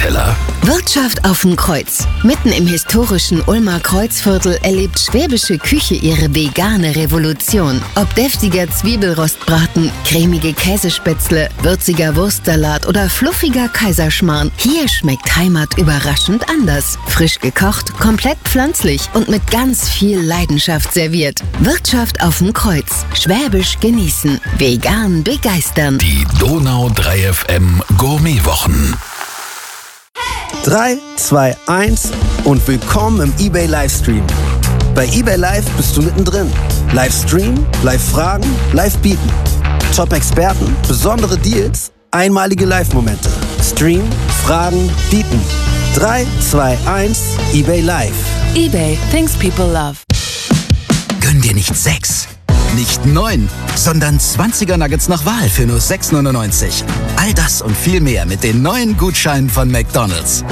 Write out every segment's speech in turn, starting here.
Takeaway-Teller. Wirtschaft auf dem Kreuz. Mitten im historischen Ulmer Kreuzviertel erlebt schwäbische Küche ihre vegane Revolution. Ob deftiger Zwiebelrostbraten, cremige Käsespätzle, würziger Wurstsalat oder fluffiger Kaiserschmarrn, hier schmeckt Heimat überraschend anders. Frisch gekocht, komplett pflanzlich und mit ganz viel Leidenschaft serviert. Wirtschaft auf dem Kreuz. Schwäbisch genießen. Vegan begeistern. Die Donau 3 FM Gourmetwochen. 3, 2, 1 und willkommen im eBay Livestream. Bei eBay Live bist du mittendrin. Livestream, Live-Fragen, Live-Bieten. Top-Experten, besondere Deals, einmalige Live-Momente. Stream, Fragen, Bieten. 3, 2, 1, eBay Live. eBay, things people love. Gönn dir nicht 6, nicht 9, sondern 20er Nuggets nach Wahl für nur 6,99. All das und viel mehr mit den neuen Gutscheinen von McDonald's.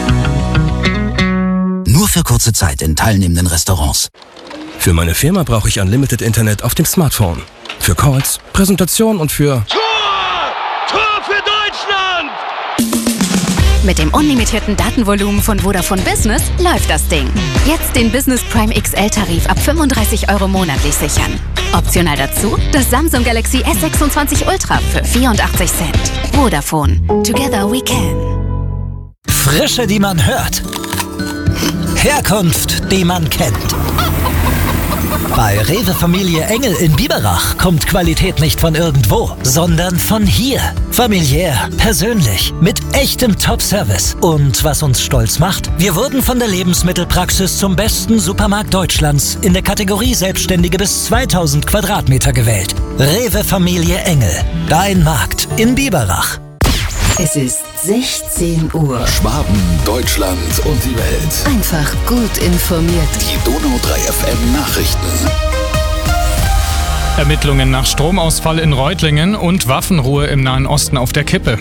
Nur für kurze Zeit in teilnehmenden Restaurants. Für meine Firma brauche ich Unlimited Internet auf dem Smartphone. Für Calls, Präsentation und für... Tor für Deutschland! Mit dem unlimitierten Datenvolumen von Vodafone Business läuft das Ding. Jetzt den Business Prime XL-Tarif ab 35 € monatlich sichern. Optional dazu das Samsung Galaxy S26 Ultra für 84 Cent. Vodafone. Together we can. Frische, die man hört. Herkunft, die man kennt. Bei Rewe Familie Engel in Biberach kommt Qualität nicht von irgendwo, sondern von hier. Familiär, persönlich, mit echtem Top-Service. Und was uns stolz macht, wir wurden von der Lebensmittelpraxis zum besten Supermarkt Deutschlands in der Kategorie Selbstständige bis 2000 Quadratmeter gewählt. Rewe Familie Engel, dein Markt in Biberach. Es ist 16 Uhr. Schwaben, Deutschland und die Welt. Einfach gut informiert. Die Donau 3 FM Nachrichten. Ermittlungen nach Stromausfall in Reutlingen und Waffenruhe im Nahen Osten auf der Kippe.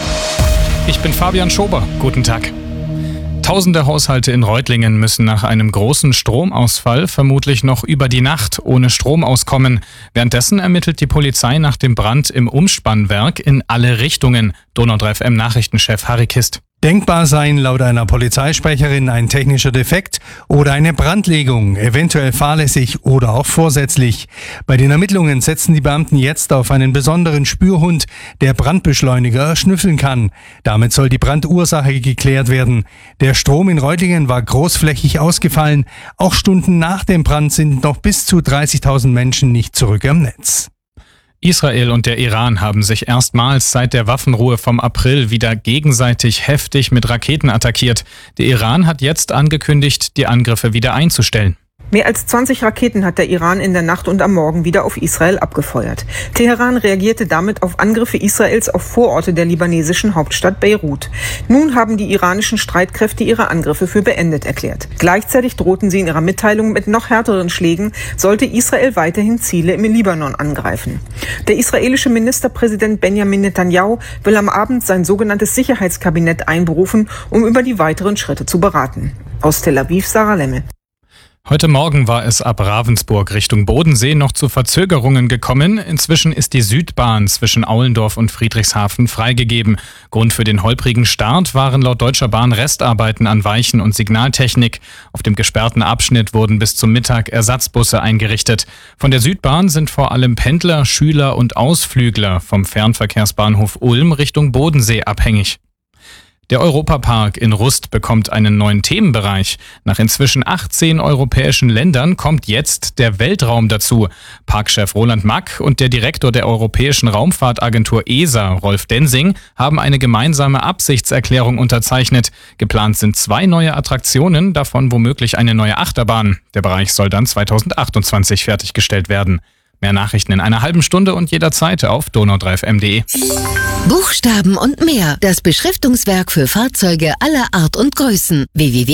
Ich bin Fabian Schober. Guten Tag. Tausende Haushalte in Reutlingen müssen nach einem großen Stromausfall vermutlich noch über die Nacht ohne Strom auskommen. Währenddessen ermittelt die Polizei nach dem Brand im Umspannwerk in alle Richtungen. Donau 3 FM Nachrichtenchef Harry Kist. Denkbar seien laut einer Polizeisprecherin ein technischer Defekt oder eine Brandlegung, eventuell fahrlässig oder auch vorsätzlich. Bei den Ermittlungen setzen die Beamten jetzt auf einen besonderen Spürhund, der Brandbeschleuniger schnüffeln kann. Damit soll die Brandursache geklärt werden. Der Strom in Reutlingen war großflächig ausgefallen. Auch Stunden nach dem Brand sind noch bis zu 30.000 Menschen nicht zurück am Netz. Israel und der Iran haben sich erstmals seit der Waffenruhe vom April wieder gegenseitig heftig mit Raketen attackiert. Der Iran hat jetzt angekündigt, die Angriffe wieder einzustellen. Mehr als 20 Raketen hat der Iran in der Nacht und am Morgen wieder auf Israel abgefeuert. Teheran reagierte damit auf Angriffe Israels auf Vororte der libanesischen Hauptstadt Beirut. Nun haben die iranischen Streitkräfte ihre Angriffe für beendet erklärt. Gleichzeitig drohten sie in ihrer Mitteilung mit noch härteren Schlägen, sollte Israel weiterhin Ziele im Libanon angreifen. Der israelische Ministerpräsident Benjamin Netanyahu will am Abend sein sogenanntes Sicherheitskabinett einberufen, um über die weiteren Schritte zu beraten. Aus Tel Aviv, Sarah Lemmel. Heute Morgen war es ab Ravensburg Richtung Bodensee noch zu Verzögerungen gekommen. Inzwischen ist die Südbahn zwischen Aulendorf und Friedrichshafen freigegeben. Grund für den holprigen Start waren laut Deutscher Bahn Restarbeiten an Weichen- und Signaltechnik. Auf dem gesperrten Abschnitt wurden bis zum Mittag Ersatzbusse eingerichtet. Von der Südbahn sind vor allem Pendler, Schüler und Ausflügler vom Fernverkehrsbahnhof Ulm Richtung Bodensee abhängig. Der Europapark in Rust bekommt einen neuen Themenbereich. Nach inzwischen 18 europäischen Ländern kommt jetzt der Weltraum dazu. Parkchef Roland Mack und der Direktor der Europäischen Raumfahrtagentur ESA, Rolf Densing, haben eine gemeinsame Absichtserklärung unterzeichnet. Geplant sind 2 neue Attraktionen, davon womöglich eine neue Achterbahn. Der Bereich soll dann 2028 fertiggestellt werden. Mehr Nachrichten in einer halben Stunde und jederzeit auf donau3fm.de. Buchstaben und mehr. Das Beschriftungswerk für Fahrzeuge aller Art und Größen.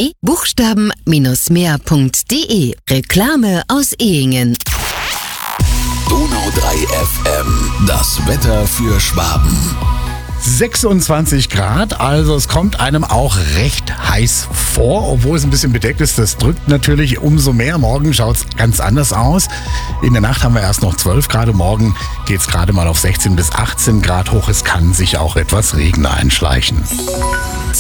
www.buchstaben-mehr.de. Reklame aus Ehingen. Donau 3 FM. Das Wetter für Schwaben. 26 Grad, also es kommt einem auch recht heiß vor, obwohl es ein bisschen bedeckt ist. Das drückt natürlich umso mehr. Morgen schaut es ganz anders aus. In der Nacht haben wir erst noch 12 Grad. Morgen geht es gerade mal auf 16 bis 18 Grad hoch. Es kann sich auch etwas Regen einschleichen.